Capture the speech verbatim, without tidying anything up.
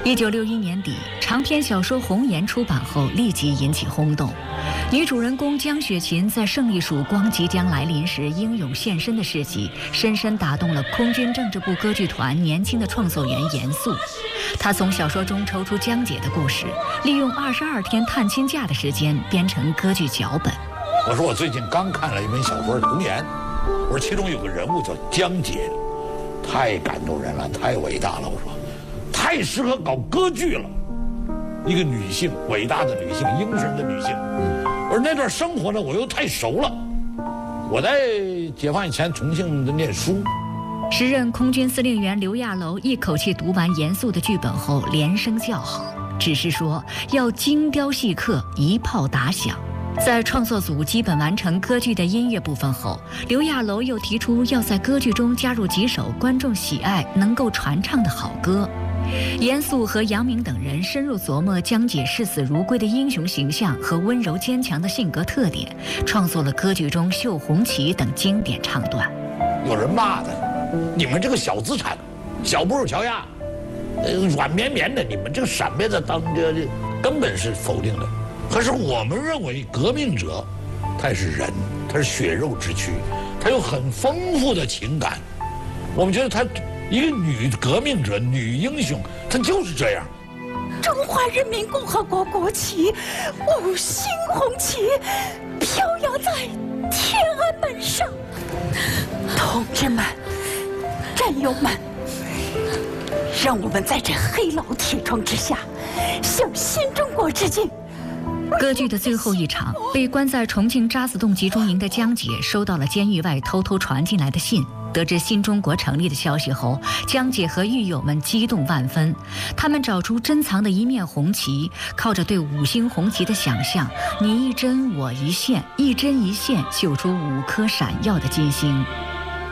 一九六一年底，长篇小说《红颜》出版后立即引起轰动。女主人公江雪琴在胜利曙光即将来临时英勇献身的事迹，深深打动了空军政治部歌剧团年轻的创作员严肃。他从小说中抽出江姐的故事，利用二十二天探亲假的时间编成歌剧脚本。 我说我最近刚看了一本小说《红颜》，我说其中有个人物叫江姐，太感动人了，太伟大了。我说太适合搞歌剧了，一个女性，伟大的女性，英雄的女性。我说那段生活呢，我又太熟了。我在解放以前重庆的念书。 时任空军司令员刘亚楼一口气读完严肃的剧本后，连声叫好，只是说要精雕细刻，一炮打响。在创作组基本完成歌剧的音乐部分后，刘亚楼又提出要在歌剧中加入几首观众喜爱、能够传唱的好歌。严肃和杨明等人深入琢磨江姐视死如归的英雄形象和温柔坚强的性格特点，创作了歌剧中《绣红旗》等经典唱段。 有人骂他，你们这个小资产，小布尔乔亚，呃，软绵绵的，你们这个闪面的当这根本是否定的。可是我们认为革命者，他也是人，他是血肉之躯，他有很丰富的情感。我们觉得他一个女革命者、女英雄，她就是这样。 中华人民共和国国旗，五星红旗，飘扬在天安门上。同志们，战友们，让我们在这黑牢铁窗之下，向新中国致敬。 歌剧的最后一场，被关在重庆渣滓洞集中营的江姐收到了监狱外偷偷传进来的信。得知新中国成立的消息后，江姐和狱友们激动万分。他们找出珍藏的一面红旗，靠着对五星红旗的想象，你一针我一线，一针一线绣出五颗闪耀的金星。